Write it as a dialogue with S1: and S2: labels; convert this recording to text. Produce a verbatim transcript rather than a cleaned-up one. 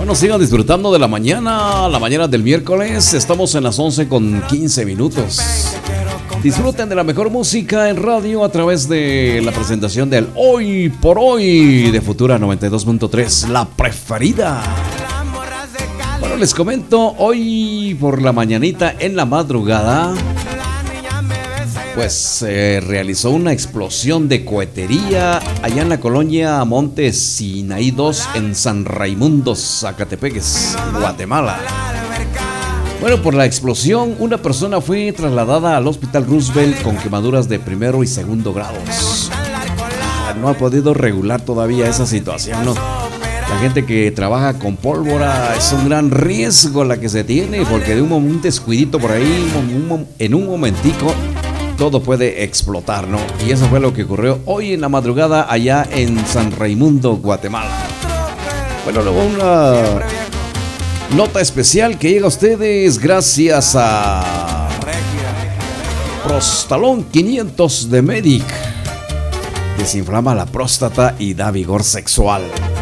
S1: Bueno, sigan disfrutando de la mañana, la mañana del miércoles. Estamos en las once con quince minutos. Disfruten de la mejor música en radio a través de la presentación del Hoy por Hoy de Futura noventa y dos punto tres, la preferida. Bueno, les comento, hoy por la mañanita en la madrugada, pues se eh, realizó una explosión de cohetería allá en la colonia Montes Sinaí dos en San Raimundo, Zacatepeques, Guatemala. Bueno, por la explosión, una persona fue trasladada al Hospital Roosevelt con quemaduras de primero y segundo grados. No ha podido regular todavía esa situación, ¿no? La gente que trabaja con pólvora es un gran riesgo la que se tiene, porque de un, un descuidito por ahí, un, en un momentico, todo puede explotar, ¿no? Y eso fue lo que ocurrió hoy en la madrugada allá en San Raimundo, Guatemala. Bueno, luego una nota especial que llega a ustedes gracias a Prostalón quinientos de Medic. Desinflama la próstata y da vigor sexual.